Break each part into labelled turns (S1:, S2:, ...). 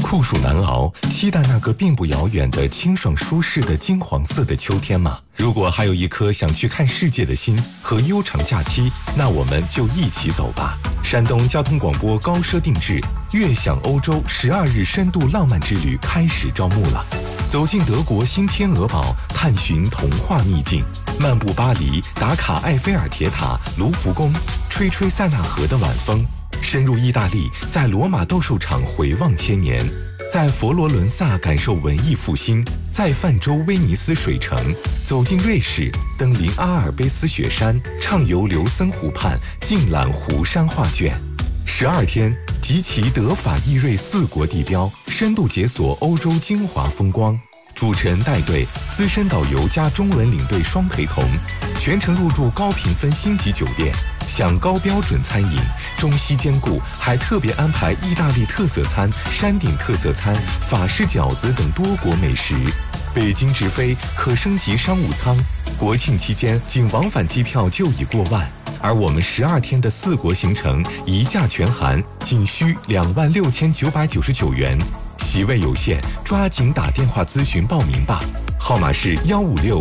S1: 酷暑难熬，期待那个并不遥远的清爽舒适的金黄色的秋天吗？如果还有一颗想去看世界的心和悠长假期，那我们就一起走吧。山东交通广播高奢定制悦享欧洲12日深度浪漫之旅开始招募了。走进德国新天鹅堡，探寻童话秘境；漫步巴黎，打卡埃菲尔铁塔、卢浮宫，吹吹塞纳河的晚风；深入意大利，在罗马斗兽场回望千年；在佛罗伦萨感受文艺复兴；在泛舟威尼斯水城；走进瑞士，登临阿尔卑斯雪山，畅游琉森湖畔，尽览湖山画卷。12天，集齐德法意瑞4国地标，深度解锁欧洲精华风光。主持人带队，资深导游加中文领队双陪同，全程入住高评分星级酒店，享高标准餐饮，中西兼顾，还特别安排意大利特色餐、山顶特色餐、法式饺子等多国美食。北京直飞可升级商务舱，国庆期间仅往返机票就已过万，而我们12天的4国行程一价全含，仅需26999元。席位有限，抓紧打电话咨询报名吧。号码是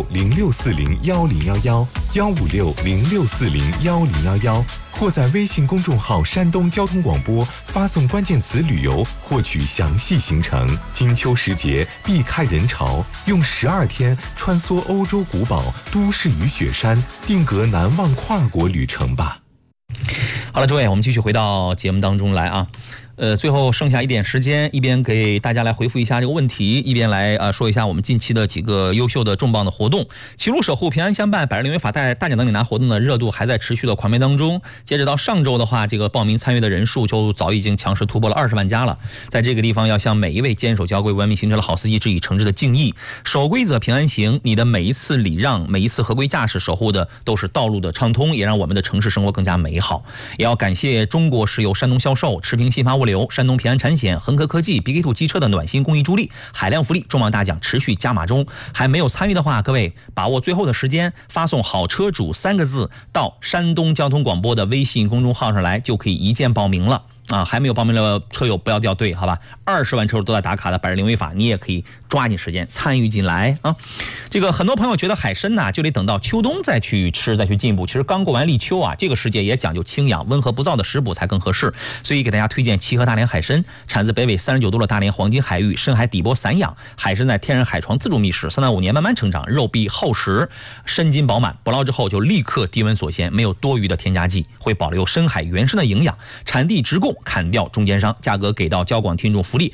S1: 15606401011，15606401011，或在微信公众号山东交通广播发送关键词旅游获取详细行程。金秋时节避开人潮，用12天穿梭欧洲古堡、都市与雪山，定格难忘跨国旅程吧。
S2: 好了，诸位，我们继续回到节目当中来啊。最后剩下一点时间，一边给大家来回复一下这个问题，一边来说一下我们近期的几个优秀的重磅的活动。齐鲁守护平安相伴百日零违法大奖等领拿活动的热度还在持续的狂飙当中。截止到上周的话，这个报名参与的人数就早已经强势突破了20万加了。在这个地方要向每一位坚守交规、文明行车的好司机致以诚挚的敬意。守规则平安行，你的每一次礼让，每一次合规驾驶，守护的都是道路的畅通，也让我们的城市生活更加美好。也要感谢中国石油山东销售、持平新发物流、山东平安产险、恒科科技、BK2 机车的暖心公益助力，海量福利重磅大奖持续加码中。还没有参与的话，各位把握最后的时间，发送好车主3个字到山东交通广播的微信公众号上来，就可以一键报名了啊！还没有报名的车友不要掉队，好吧？20万车主都在打卡的百日零违法，你也可以抓紧时间参与进来啊！这个很多朋友觉得海参呢，就得等到秋冬再去吃，再去进补。其实刚过完立秋啊，这个世界也讲究清养，温和不燥的食补才更合适。所以给大家推荐齐河大连海参，产自北纬39度的大连黄金海域，深海底波散养。海参在天然海床自主觅食，3到5年慢慢成长，肉壁厚实，参筋饱满。捕捞之后就立刻低温锁鲜，没有多余的添加剂，会保留深海原生的营养。产地直供，砍掉中间商，价格给到交广听众福利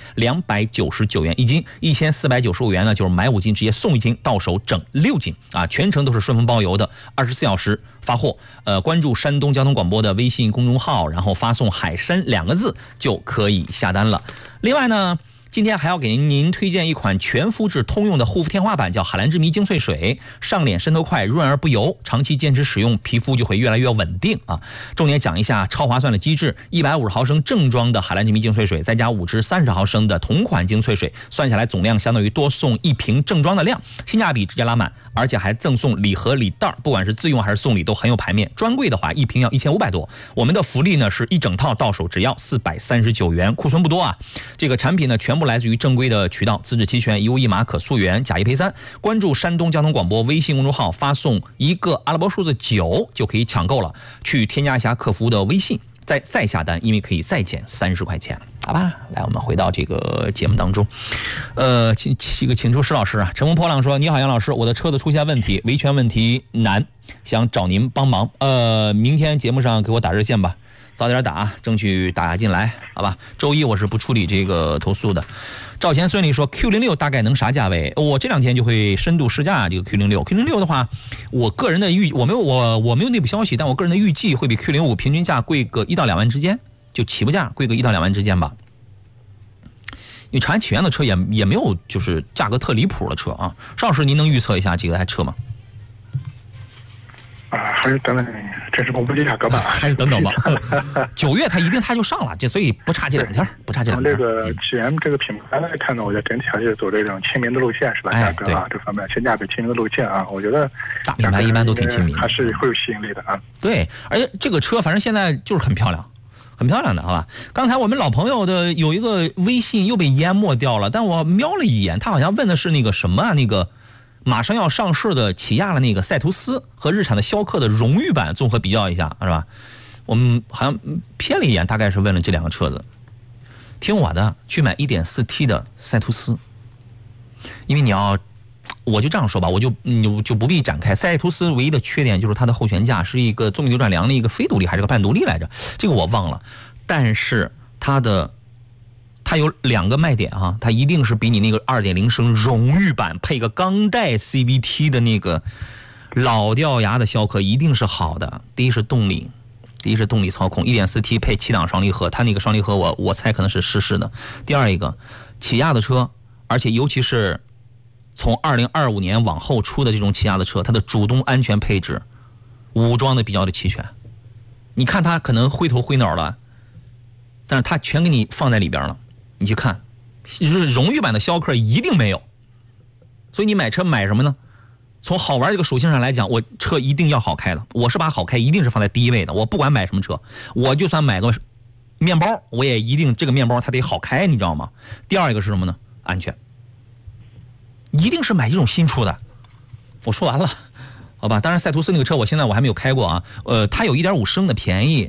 S2: ，299元1斤，1495元呢就是买5斤直接送1斤，到手整6斤啊！全程都是顺丰包邮的，24小时发货。关注山东交通广播的微信公众号，然后发送海参2个字就可以下单了。另外呢，今天还要给您推荐一款全肤质通用的护肤天花板，叫海蓝之谜精粹水，上脸渗透快，润而不油，长期坚持使用，皮肤就会越来越稳定啊。重点讲一下超划算的机制，150毫升正装的海蓝之谜精粹水，再加5支30毫升的同款精粹水，算下来总量相当于多送1瓶正装的量，性价比直接拉满，而且还赠送礼盒礼袋，不管是自用还是送礼都很有排面。专柜的话1瓶要1500多，我们的福利呢是一整套到手只要439元，库存不多啊。这个产品呢全部来自于正规的渠道，资质齐全，一物一码可溯源，假一赔3。关注山东交通广播微信公众号，发送一个阿拉伯数字9就可以抢购了。去添加一下客服的微信，再下单，因为可以再减30块钱。好吧，来，我们回到这个节目当中。请出石老师啊。乘风破浪说：“你好，杨老师，我的车子出现问题，维权问题难，想找您帮忙。明天节目上给我打热线吧。”早点打，争取打进来，好吧？周一我是不处理这个投诉的。赵钱孙里说 Q06 大概能啥价位？我这2天就会深度试驾这个 Q06 的话，我个人的我没有内部消息，但我个人的预计会比 Q05 平均价贵个1到2万之间，就起步价贵个1到2万之间吧。因为长安起源的车也没有就是价格特离谱的车啊。邵老师，您能预测一下这台车吗？
S3: 还是等等，这是公布价格吧？
S2: 还是等等吧。9月它就上了，所以不差这2天，不差这2天。
S3: 这个起源这个品牌来看呢，我觉得整体还是走这种亲民的路线，是吧？价格啊这方面性价比亲民的路线啊，我觉得
S2: 大品牌一般都挺亲民，
S3: 还是会有吸引力的啊。
S2: 对，而且这个车反正现在就是很漂亮。 很漂亮的，好吧？刚才我们老朋友的有一个微信又被淹没掉了，但我瞄了一眼，他好像问的是那个什么啊？那个马上要上市的起亚的那个赛途斯和日产的逍客的荣誉版综合比较一下，是吧？我们好像瞥了一眼，大概是问了这两个车子。听我的，去买 1.4T 的赛途斯，因为我就这样说吧，你就不必展开。赛途斯唯一的缺点就是它的后悬架是一个纵臂扭转梁的一个非独立还是个半独立来着，这个我忘了。但是它有2个卖点哈，它一定是比你那个 2.0 升荣誉版配个钢带 CVT 的那个老掉牙的逍客一定是好的。第一是动力操控 1.4T 配7档双离合，它那个双离合我猜可能是湿式的。第二一个，起亚的车，而且尤其是从2025年往后出的这种起亚的车，它的主动安全配置武装的比较的齐全。你看它可能灰头灰脑了，但是它全给你放在里边了。你去看，荣誉版的逍客一定没有。所以你买车买什么呢？从好玩这个属性上来讲，我车一定要好开的。我是把好开一定是放在第一位的。我不管买什么车，我就算买个面包，我也一定这个面包它得好开，你知道吗？第二一个是什么呢？安全。一定是买这种新出的。我说完了，好吧？当然赛途斯那个车我现在还没有开过啊，它有 1.5 升的便宜，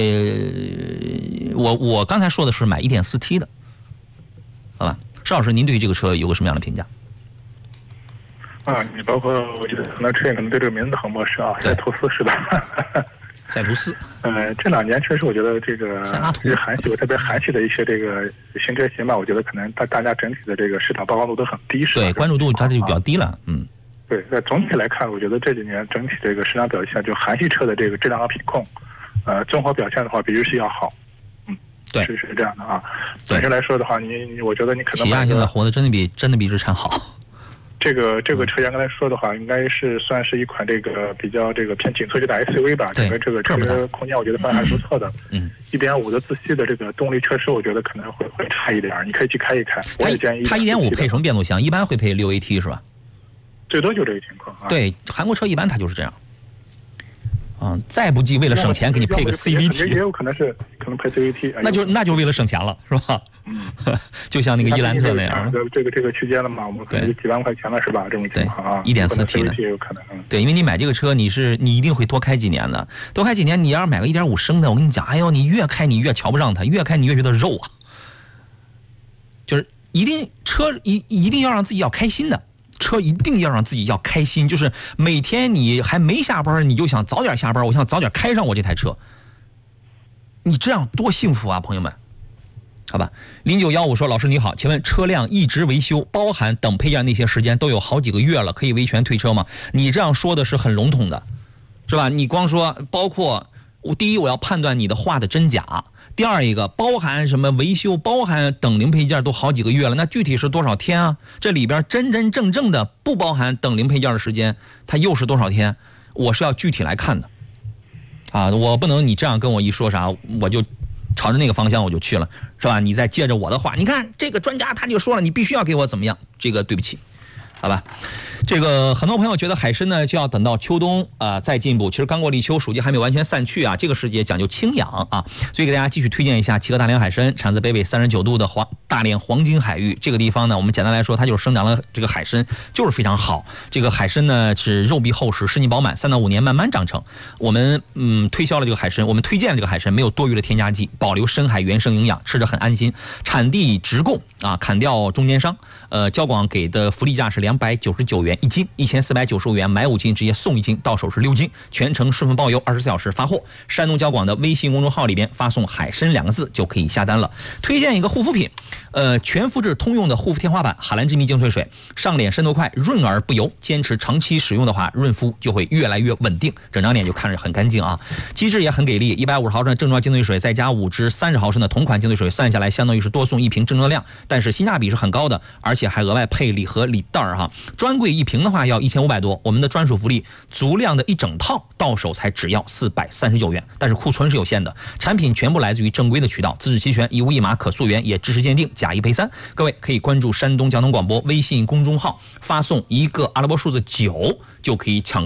S2: 我刚才说的是买 1.4T 的，好吧？施老师，您对于这个车有个什么样的评价？
S3: 你包括我觉得可能车也可能对这个名字很陌生啊，赛途斯是吧？
S2: 赛途斯。
S3: 这2年确实我觉得这个韩系，特别韩系的一些这个新车型吧，我觉得可能大家整体的这个市场曝光度都很低，是吧？
S2: 对，关注度它就比较低了，嗯。
S3: 对，在总体来看，我觉得这几年整体这个市场表现，就韩系车的这个质量和品控，综合表现的话，比日系要好。
S2: 对，
S3: 是这样的啊。本身来说的话，我觉得你可能
S2: 起亚现在活得真的比日产好。
S3: 这个车型刚才说的话，应该是算是一款这个比较这个偏紧凑级的 SUV 吧。整个这个车空间我觉得算还是不错的。1.5的自吸的这个动力确实我觉得可能会差一点，你可以去开一开。我也建议
S2: 它1.5配什么变速箱？一般会配6AT 是吧？
S3: 最多就这个情况啊。
S2: 对，韩国车一般它就是这样。再不济为了省钱给你配个 CVT，
S3: 也有可能配 CVT，
S2: 那就为了省钱了，是吧？就像那个伊兰特那样，
S3: 这个区间了嘛，我们可能就几万块钱了，是吧？这种情况啊
S2: ，1.4T 的
S3: 也有可能。
S2: 对，因为你买这个车，你一定会多开几年的，你要是买个 1.5 升的，我跟你讲，哎呦，你越开你越瞧不上它，越开你越觉得肉啊。就是一定要让自己要开心的。车一定要让自己要开心，就是每天你还没下班，你就想早点下班，我想早点开上我这台车。你这样多幸福啊，朋友们！好吧，0915说，老师你好，请问车辆一直维修，包含等配件那些时间都有好几个月了，可以维权退车吗？你这样说的是很笼统的，是吧？你光说包括第一，我要判断你的话的真假。第二一个包含什么维修，包含等零配件都好几个月了，那具体是多少天啊？这里边真真正正的不包含等零配件的时间，它又是多少天？我是要具体来看的啊！我不能你这样跟我一说啥，我就朝着那个方向我就去了，是吧？你再接着我的话，你看这个专家他就说了，你必须要给我怎么样？这个对不起，好吧？这个很多朋友觉得海参呢就要等到秋冬再进步，其实刚过立秋，暑气还没有完全散去啊，这个时节讲究清养啊，所以给大家继续推荐一下齐河大连海参，产自北纬39度的大连黄金海域，这个地方呢，我们简单来说，它就是生长了这个海参，就是非常好。这个海参呢是肉壁厚实，湿腻饱满，3到5年慢慢长成。我们推销了这个海参，我们推荐了这个海参，没有多余的添加剂，保留深海原生营养，吃着很安心。产地直供啊，砍掉中间商。交广给的福利价是299元1斤，1495元买5斤直接送1斤，到手是6斤，全程顺丰包邮，24小时发货。山东交广的微信公众号里边发送海参2个字就可以下单了。推荐一个护肤品，全肤质通用的护肤天花板海蓝之谜净萃水，上脸渗透快，润而不油，坚持长期使用的话，润肤就会越来越稳定，整张脸就看着很干净啊。机制也很给力，150毫升的正装净萃水再加5支30毫升的同款净萃水，算下来相当于是多送1瓶正装量，但是性价比是很高的，而且还额外配礼盒礼袋哈。专柜1瓶的话要1500多，我们的专属福利足量的一整套到手才只要439元，但是库存是有限的，产品全部来自于正规的渠道，资质齐全，一无一码，可溯源，也支持鉴定，假1赔3。各位可以关注山东交通广播微信公众号，发送一个阿拉伯数字9就可以抢购了。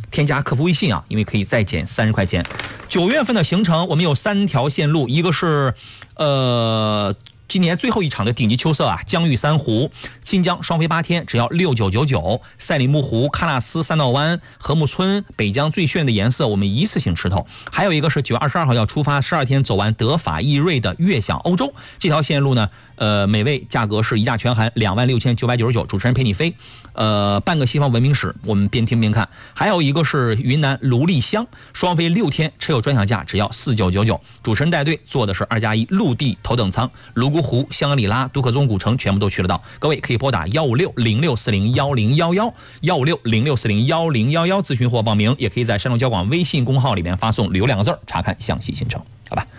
S2: 添加客服微信啊，因为可以再减30块钱。9月份的行程我们有3条线路，一个是今年最后一场的顶级秋色啊，疆域3湖，新疆双飞8天，只要6999。赛里木湖、喀纳斯3道湾、禾木村、北疆最炫的颜色，我们一次性吃透。还有一个是9月22号要出发，12天走完德法意瑞的悦享欧洲。这条线路呢，每位价格是一价全含26999，主持人陪你飞。半个西方文明史，我们边听边看。还有一个是云南芦栗乡，双飞6天，车友专享价只要4999，主持人带队坐的是2+1陆地头等舱，泸沽湖、香格里拉、杜克宗古城全部都去得到。各位可以拨打156-0640-1011，156-0640-1011咨询或报名，也可以在山东交广微信公号里面发送旅游2个字查看详细行程，好吧？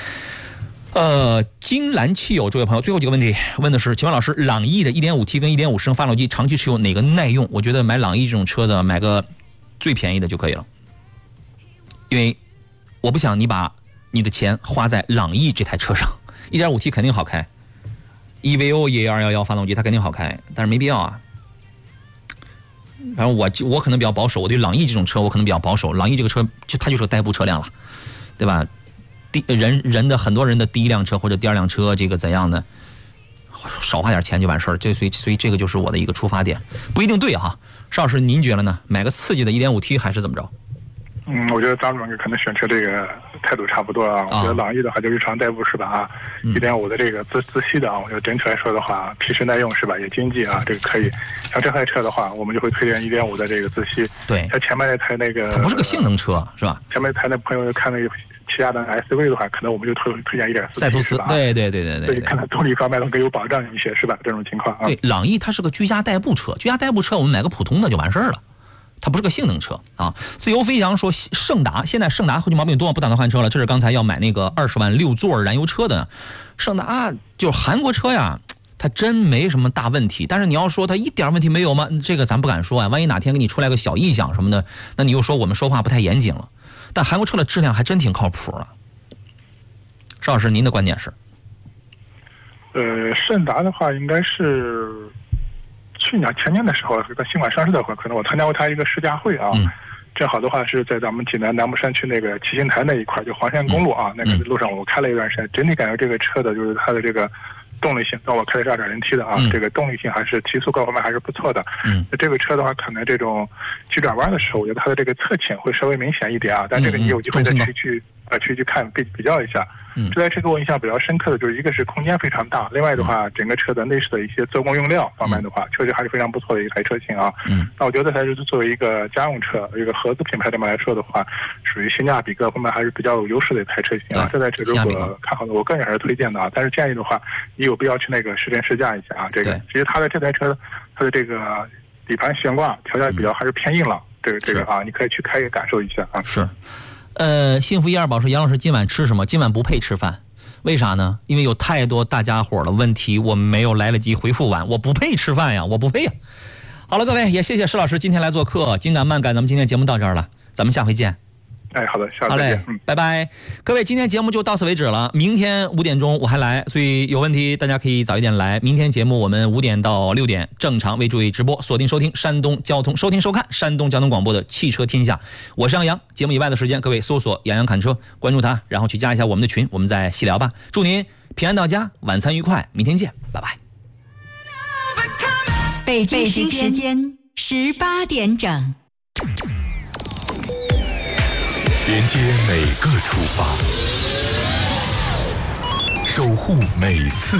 S2: 金兰汽友这位朋友最后几个问题问的是，请问老师，朗逸的 1.5T 跟 1.5升发动机长期持有哪个耐用？我觉得买朗逸这种车子买个最便宜的就可以了，因为我不想你把你的钱花在朗逸这台车上。1.5T 肯定好开， EVO EA211 发动机它肯定好开，但是没必要啊。反正我可能比较保守，我对朗逸这种车我可能比较保守。朗逸这个车它就是个代步车辆了，对吧？很多人的第一辆车或者第二辆车，这个怎样的，少花点钱就完事儿。所以这个就是我的一个出发点，不一定对哈。邵老师您觉得呢？买个刺激的 1.5T 还是怎么着？
S3: 我觉得咱们两个可能选车这个态度差不多啊。我觉得朗逸的话就日常代步是吧啊，1.5的这个自吸的啊，我觉得整体来说的话，皮实耐用是吧，也经济啊，这个可以。像这台车的话，我们就会推荐1.5的这个自吸。
S2: 对，
S3: 像前面那台那个，
S2: 它不是个性能车是吧？
S3: 前面那台那朋友看那个起亚的 SUV 的话，可能我们就推荐1.4
S2: 赛途斯，对，
S3: 所以可能动力方面都更有保障一些是吧？这种情况啊。
S2: 对，朗逸它是个居家代步车，居家代步车我们买个普通的就完事儿了。它不是个性能车啊！自由飞翔说胜达，现在胜达后期毛病多，不打算换车了。这是刚才要买那个20万6座燃油车的胜达，就是韩国车呀，它真没什么大问题。但是你要说它一点问题没有吗？这个咱不敢说啊。万一哪天给你出来个小异响什么的，那你又说我们说话不太严谨了。但韩国车的质量还真挺靠谱的。邵老师，您的观点是？
S3: 胜达的话应该是去年前年的时候，在新款上市的话，可能我参加过它一个试驾会啊。正好的话是在咱们济南南木山区那个七星台那一块，就黄山公路啊，那个路上我开了一段时间，整体感觉这个车的就是它的这个动力性，但我开的是 2.0T 的啊，这个动力性还是提速各方面还是不错的。这个车的话，可能这种急转弯的时候，我觉得它的这个侧倾会稍微明显一点啊，但这个你有机会再去看比较一下。这台车给我印象比较深刻的就是一个是空间非常大，另外的话整个车的内饰的一些做工用料方面的话，确实还是非常不错的一台车型啊。那我觉得它是作为一个家用车，一个合资品牌这么来说的话，属于性价比各方面还是比较有优势的一台车型啊。这台车如果看好的，我个人还是推荐的啊。但是建议的话，你有必要去那个试乘试驾一下啊。这个其实它的这台车，它的这个底盘悬挂调教比较还是偏硬朗，这个啊，你可以去开感受一下啊。
S2: 是。幸福12宝说杨老师今晚吃什么？今晚不配吃饭，为啥呢？因为有太多大家伙的问题我没有来得及回复完，我不配吃饭呀，我不配呀。好了，各位也谢谢施老师今天来做客，紧赶慢赶，咱们今天节目到这儿了，咱们下回见。
S3: 好的，下次再见。
S2: 拜拜。各位，今天节目就到此为止了。明天5点钟我还来，所以有问题大家可以早一点来。明天节目我们5点到6点正常为诸位直播，锁定收听山东交通，收看山东交通广播的汽车天下。我是杨洋，节目以外的时间，各位搜索杨洋侃车，关注他，然后去加一下我们的群，我们再细聊吧。祝您平安到家，晚餐愉快，明天见，拜拜。
S4: 北京时间18点整。
S1: 连接每个出发，守护每次